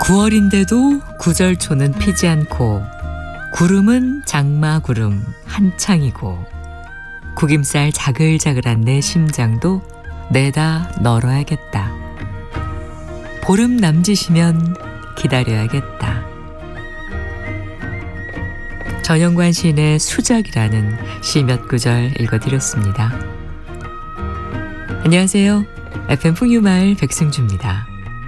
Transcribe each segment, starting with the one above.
9월인데도 구절초는 피지 않고 구름은 장마구름 한창이고 구김살 자글자글한 내 심장도 내다 널어야겠다. 보름 남짓이면 기다려야겠다. 전영관 시인의 수작이라는 시 몇 구절 읽어드렸습니다. 안녕하세요. FM 풍유마을 백승주입니다.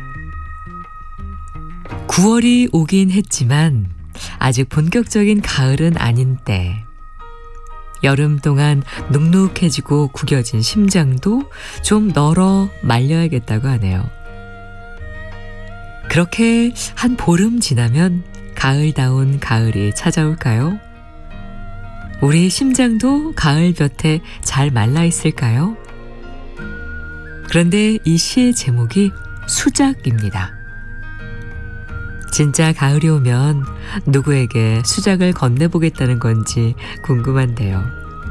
9월이 오긴 했지만 아직 본격적인 가을은 아닌 때, 여름 동안 눅눅해지고 구겨진 심장도 좀 널어 말려야겠다고 하네요. 그렇게 한 보름 지나면 가을다운 가을이 찾아올까요? 우리 심장도 가을 볕에 잘 말라 있을까요? 그런데 이 시의 제목이 수작입니다. 진짜 가을이 오면 누구에게 수작을 건네보겠다는 건지 궁금한데요.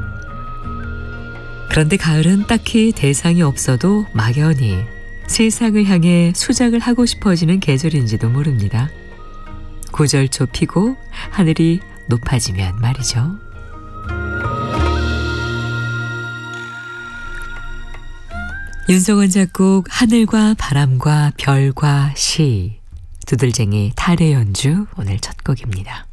그런데 가을은 딱히 대상이 없어도 막연히 세상을 향해 수작을 하고 싶어지는 계절인지도 모릅니다. 구절초 피고 하늘이 높아지면 말이죠. 윤성원 작곡 하늘과 바람과 별과 시, 두들쟁이 탈의 연주 오늘 첫 곡입니다.